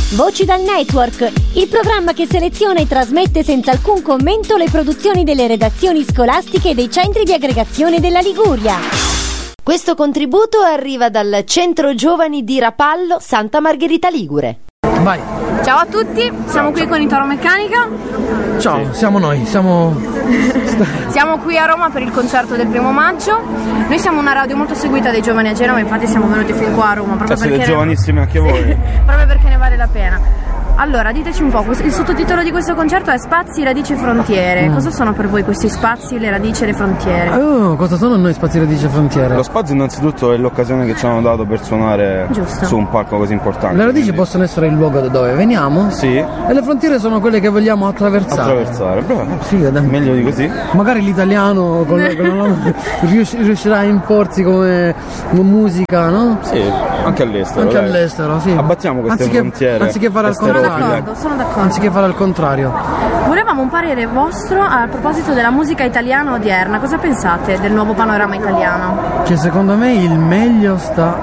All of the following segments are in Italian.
Voci dal Network, il programma che seleziona e trasmette senza alcun commento le produzioni delle redazioni scolastiche e dei centri di aggregazione della Liguria. Questo contributo arriva dal Centro Giovani di Rapallo, Santa Margherita Ligure. Vai. Ciao a tutti, siamo qui con Italo Meccanica. Ciao, siamo noi, siamo qui a Roma per il concerto del 1° maggio. Noi siamo una radio molto seguita dai giovani a Genova, infatti siamo venuti fin qua a Roma proprio siete perché giovanissimi anche voi. proprio perché ne vale la pena. Allora, diteci un po', il sottotitolo di questo concerto è Spazi, radici e frontiere. Cosa sono per voi questi spazi, le radici e le frontiere? Cosa sono noi spazi, radici e frontiere? Lo spazio innanzitutto è l'occasione che ci hanno dato per suonare su un palco così importante. Le radici possono essere il luogo da dove veniamo? Sì. E le frontiere sono quelle che vogliamo attraversare. Bravo. Sì, meglio di così. Magari l'italiano riuscirà a imporsi come musica, no? Sì, anche all'estero. Anche all'estero, sì. Abbattiamo queste frontiere. Anziché fare al contrario. Sono d'accordo. Anziché fare al contrario. Volevamo un parere vostro a proposito della musica italiana odierna. Cosa pensate del nuovo panorama italiano? Che secondo me il meglio sta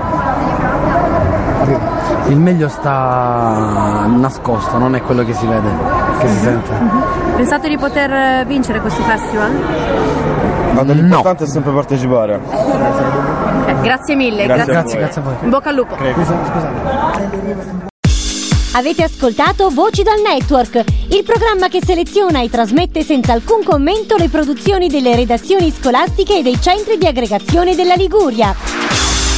nascosto, non è quello che si vede, che si sente. Pensate di poter vincere questi festival? L'importante è sempre partecipare. Okay, grazie mille. Grazie a voi. In bocca al lupo. Scusate. Avete ascoltato Voci dal Network, il programma che seleziona e trasmette senza alcun commento le produzioni delle redazioni scolastiche e dei centri di aggregazione della Liguria.